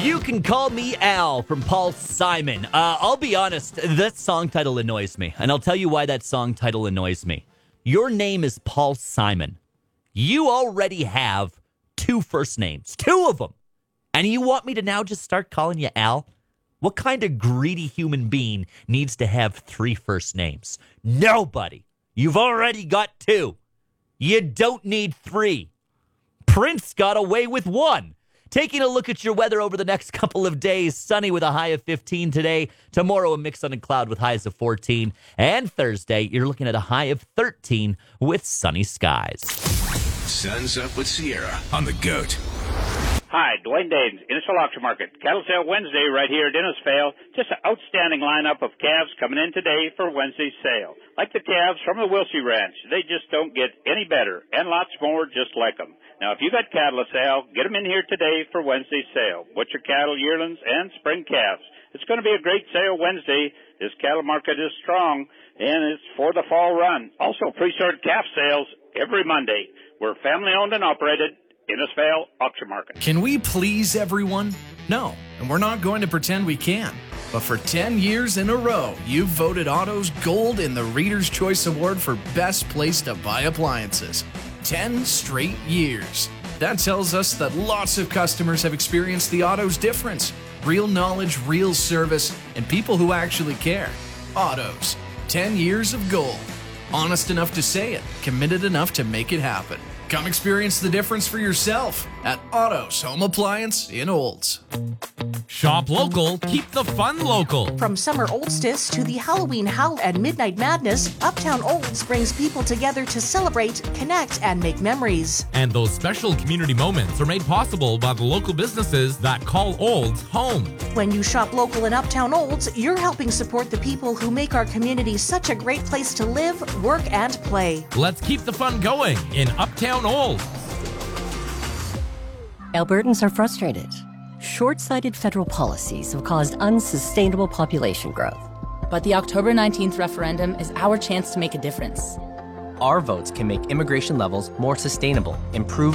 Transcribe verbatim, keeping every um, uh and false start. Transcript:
You Can Call Me Al from Paul Simon. Uh, I'll be honest, that song title annoys me. And I'll tell you why that song title annoys me. Your name is Paul Simon. You already have two first names. Two of them. And you want me to now just start calling you Al? What kind of greedy human being needs to have three first names? Nobody. You've already got two. You don't need three. Prince got away with one. Taking a look at your weather over the next couple of days. Sunny with a high of fifteen today. Tomorrow, a mix sun and cloud with highs of fourteen. And Thursday, you're looking at a high of thirteen with sunny skies. Sun's Up with Sierra on the GOAT. Hi, Dwayne Danes, Innisfil Auction Market. Cattle Sale Wednesday right here at Innisfil. Just an outstanding lineup of calves coming in today for Wednesday's sale. Like the calves from the Wilsey Ranch. They just don't get any better, and lots more just like them. Now, if you got cattle to sale, get them in here today for Wednesday's sale. Butcher cattle, yearlings, and spring calves. It's going to be a great sale Wednesday. This cattle market is strong, and it's for the fall run. Also, pre-sorted calf sales every Monday. We're family-owned and operated. Innisfil Auction Market. Can we please everyone? No, and we're not going to pretend we can. But for ten years in a row, you've voted Autos Gold in the Reader's Choice Award for Best Place to Buy Appliances. ten straight years. That tells us that lots of customers have experienced the Autos difference. Real knowledge, real service, and people who actually care. Autos. ten years of gold. Honest enough to say it, committed enough to make it happen. Come experience the difference for yourself at Autos Home Appliance in Olds. Shop local, keep the fun local. From summer solstice to the Halloween Howl and Midnight Madness, Uptown Olds brings people together to celebrate, connect, and make memories. And those special community moments are made possible by the local businesses that call Olds home. When you shop local in Uptown Olds, you're helping support the people who make our community such a great place to live, work, and play. Let's keep the fun going in Uptown Olds. Albertans are frustrated. Short-sighted federal policies have caused unsustainable population growth. But the October nineteenth referendum is our chance to make a difference. Our votes can make immigration levels more sustainable, improve